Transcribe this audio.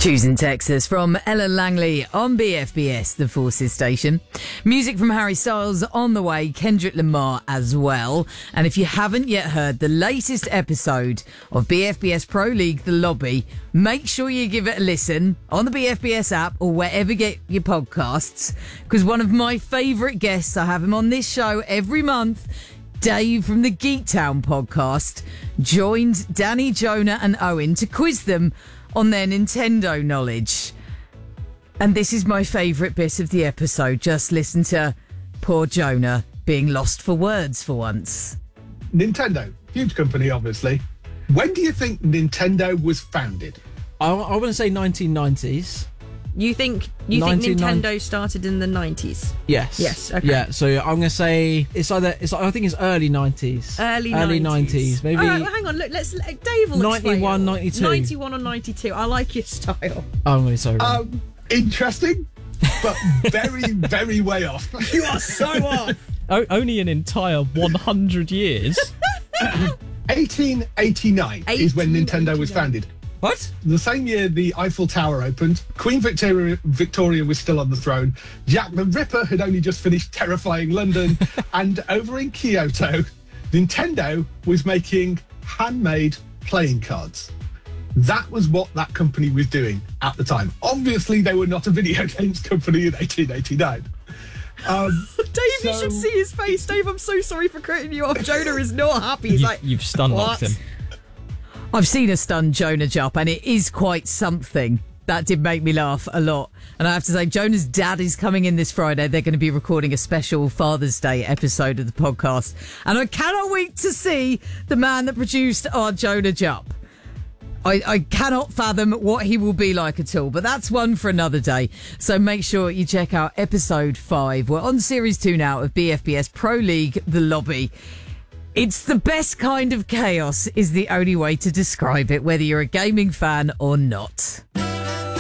Choosing Texas from Ellen Langley on BFBS, the Forces station. Music from Harry Styles on the way, Kendrick Lamar as well. And if you haven't yet heard the latest episode of BFBS Pro League The Lobby, make sure you give it a listen on the BFBS app or wherever you get your podcasts, because one of my favourite guests, I have him on this show every month, Dave from the Geek Town podcast, joined Danny, Jonah and Owen to quiz them on their Nintendo knowledge. And this is my favourite bit of the episode. Just listen to poor Jonah being lost for words for once. Nintendo, huge company, obviously. When do you think Nintendo was founded? I want to say 1990s. You think Nintendo started in the 90s? Yes. Yes. Okay. Yeah. So I'm going to say I think it's early 90s. Early 90s. Maybe. All right, well, hang on. Look, Dave will 91, explain. 92. 91 or 92. I like your style. Oh, I'm really sorry. Interesting, but very, very way off. You are so off. Only an entire 100 years. 1889 is when Nintendo was founded. What? The same year the Eiffel Tower opened, Queen Victoria was still on the throne, Jack the Ripper had only just finished terrifying London, and over in Kyoto, Nintendo was making handmade playing cards. That was what that company was doing at the time. Obviously, they were not a video games company in 1889. Dave, you should see his face. Dave, I'm so sorry for cutting you off. Jonah is not happy. He's You've stun-locked him. I've seen a stunned Jonah jump, and it is quite something. That did make me laugh a lot. And I have to say, Jonah's dad is coming in this Friday. They're going to be recording a special Father's Day episode of the podcast. And I cannot wait to see the man that produced our Jonah jump. I cannot fathom what he will be like at all, but that's one for another day. So make sure you check out episode 5. We're on series 2 now of BFBS Pro League The Lobby. It's the best kind of chaos is the only way to describe it, whether you're a gaming fan or not.